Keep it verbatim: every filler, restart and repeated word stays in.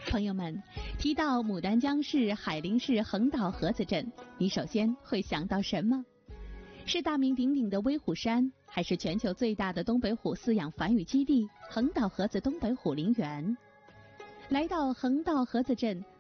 朋友们，提到牡丹江市海陵市横岛河子镇，你首先会想到什么？是大名鼎鼎的威虎山，还是全球最大的东北虎饲养繁育基地横岛河子东北虎陵园？来到横岛河子镇，